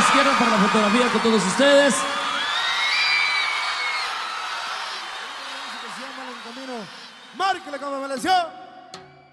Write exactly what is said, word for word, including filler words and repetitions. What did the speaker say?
izquierda para la fotografía con todos ustedes. Márquele como me lesió.